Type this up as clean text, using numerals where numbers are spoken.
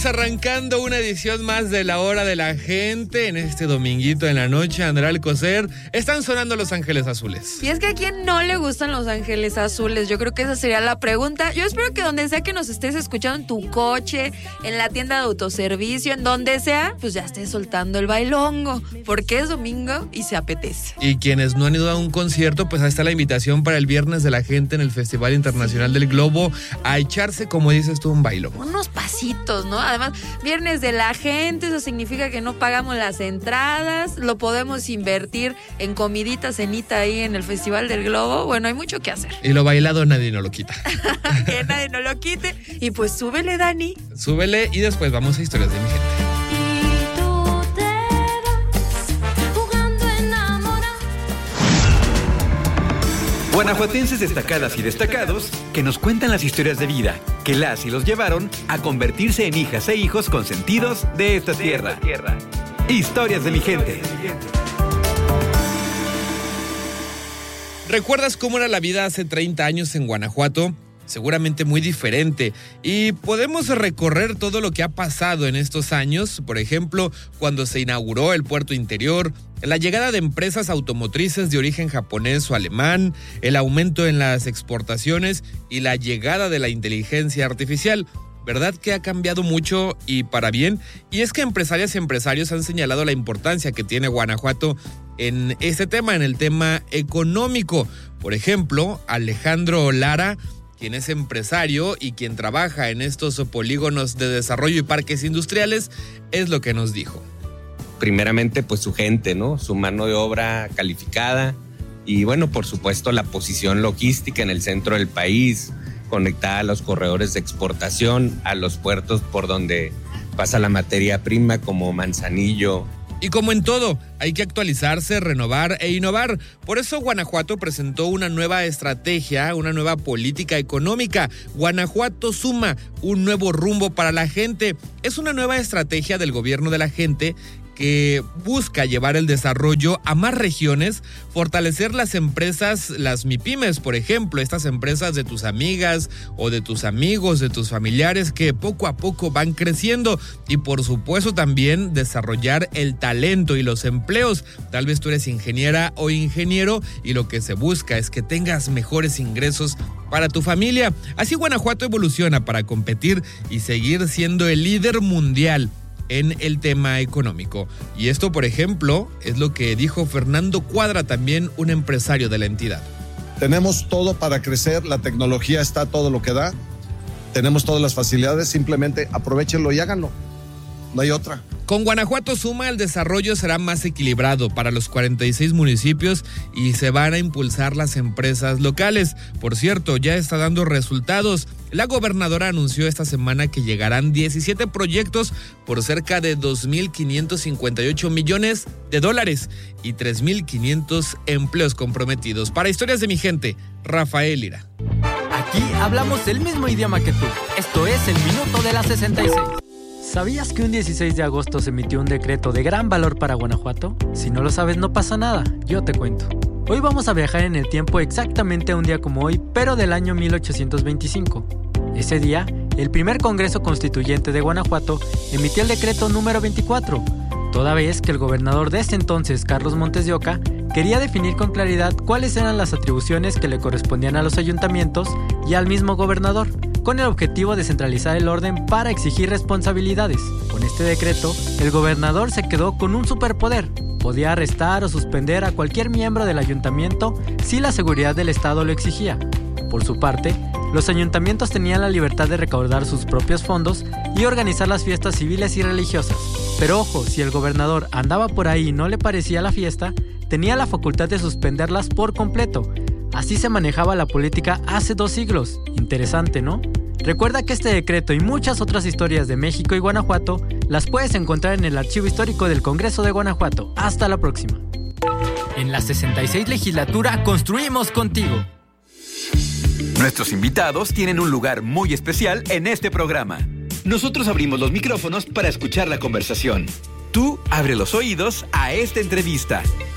Arrancando una edición más de La Hora de la Gente en este dominguito en la noche, Andrea Alcocer, están sonando Los Ángeles Azules. Y es que a quién no le gustan Los Ángeles Azules, yo creo que esa sería la pregunta. Yo espero que donde sea que nos estés escuchando, en tu coche, en la tienda de autoservicio, en donde sea, pues ya estés soltando el bailongo, porque es domingo y se apetece. Y quienes no han ido a un concierto, pues ahí está la invitación para el Viernes de la Gente en el Festival Internacional del Globo, a echarse, como dices tú, un bailongo. Unos pasitos, ¿no? Además, Viernes de la Gente, eso significa que no pagamos las entradas, lo podemos invertir en comidita, cenita ahí en el Festival del Globo. Bueno, hay mucho que hacer. Y lo bailado nadie nos lo quita. Que nadie nos lo quite. Y pues súbele, Dani. Súbele y después vamos a Historias de mi Gente. Guanajuatenses destacadas y destacados que nos cuentan las historias de vida que las y los llevaron a convertirse en hijas e hijos consentidos de esta tierra. Historias de mi gente. ¿Recuerdas cómo era la vida hace 30 años en Guanajuato? Seguramente muy diferente, y podemos recorrer todo lo que ha pasado en estos años, por ejemplo, cuando se inauguró el puerto interior, la llegada de empresas automotrices de origen japonés o alemán, el aumento en las exportaciones y la llegada de la inteligencia artificial. ¿Verdad que ha cambiado mucho y para bien? Y es que empresarias y empresarios han señalado la importancia que tiene Guanajuato en este tema, en el tema económico. Por ejemplo, Alejandro Lara, quien es empresario y quien trabaja en estos polígonos de desarrollo y parques industriales, es lo que nos dijo. Primeramente, pues su gente, ¿no? Su mano de obra calificada y, bueno, por supuesto, la posición logística en el centro del país, conectada a los corredores de exportación, a los puertos por donde pasa la materia prima como Manzanillo. Y como en todo, hay que actualizarse, renovar e innovar. Por eso Guanajuato presentó una nueva estrategia, una nueva política económica. Guanajuato Suma, un nuevo rumbo para la gente. Es una nueva estrategia del gobierno de la gente que busca llevar el desarrollo a más regiones, fortalecer las empresas, las MIPYMES, por ejemplo, estas empresas de tus amigas o de tus amigos, de tus familiares que poco a poco van creciendo, y por supuesto también desarrollar el talento y los empleos. Tal vez tú eres ingeniera o ingeniero y lo que se busca es que tengas mejores ingresos para tu familia. Así Guanajuato evoluciona para competir y seguir siendo el líder mundial en el tema económico. Y esto, por ejemplo, es lo que dijo Fernando Cuadra, también un empresario de la entidad. Tenemos todo para crecer, la tecnología está todo lo que da, tenemos todas las facilidades, simplemente aprovéchenlo y háganlo. No hay otra. Con Guanajuato Suma, el desarrollo será más equilibrado para los 46 municipios y se van a impulsar las empresas locales. Por cierto, ya está dando resultados. La gobernadora anunció esta semana que llegarán 17 proyectos por cerca de 2.558 millones de dólares y 3.500 empleos comprometidos. Para Historias de mi Gente, Rafael Lira. Aquí hablamos el mismo idioma que tú. Esto es el Minuto de la 66. ¿Sabías que un 16 de agosto se emitió un decreto de gran valor para Guanajuato? Si no lo sabes, no pasa nada, yo te cuento. Hoy vamos a viajar en el tiempo exactamente a un día como hoy, pero del año 1825. Ese día, el primer Congreso Constituyente de Guanajuato emitió el decreto número 24, toda vez que el gobernador de ese entonces, Carlos Montes de Oca, quería definir con claridad cuáles eran las atribuciones que le correspondían a los ayuntamientos y al mismo gobernador, con el objetivo de centralizar el orden para exigir responsabilidades. Con este decreto, el gobernador se quedó con un superpoder. Podía arrestar o suspender a cualquier miembro del ayuntamiento si la seguridad del Estado lo exigía. Por su parte, los ayuntamientos tenían la libertad de recaudar sus propios fondos y organizar las fiestas civiles y religiosas. Pero ojo, si el gobernador andaba por ahí y no le parecía la fiesta, tenía la facultad de suspenderlas por completo. Así se manejaba la política hace 2 siglos. Interesante, ¿no? Recuerda que este decreto y muchas otras historias de México y Guanajuato las puedes encontrar en el Archivo Histórico del Congreso de Guanajuato. Hasta la próxima. En la 66 legislatura construimos contigo. Nuestros invitados tienen un lugar muy especial en este programa. Nosotros abrimos los micrófonos para escuchar la conversación. Tú abre los oídos a esta entrevista.